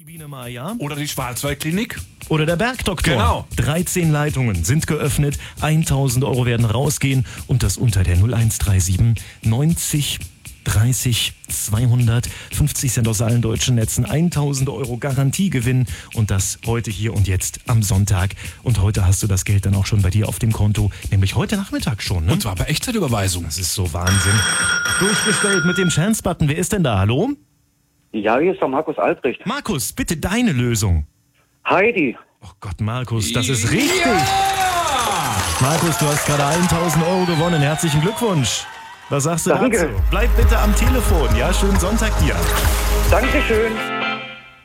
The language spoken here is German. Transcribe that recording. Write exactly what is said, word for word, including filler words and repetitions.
Die Biene Maya. Oder die Schwarzwaldklinik. Oder der Bergdoktor. Genau. dreizehn Leitungen sind geöffnet, tausend Euro werden rausgehen und das unter der null eins drei sieben neunzig dreißig zweihundertfünfzig Cent aus allen deutschen Netzen, tausend Euro Garantiegewinn und das heute hier und jetzt am Sonntag. Und heute hast du das Geld dann auch schon bei dir auf dem Konto, nämlich heute Nachmittag schon. Ne? Und zwar bei Echtzeitüberweisung. Das ist so Wahnsinn. Durchgestellt mit dem Chance-Button. Wer ist denn da? Hallo? Ja, hier ist der Markus Albrecht. Markus, bitte deine Lösung. Heidi. Oh Gott, Markus, das ist richtig. Ja! Markus, du hast gerade tausend Euro gewonnen. Herzlichen Glückwunsch. Was sagst du Danke. dazu? Bleib bitte am Telefon. Ja, schönen Sonntag dir. Dankeschön.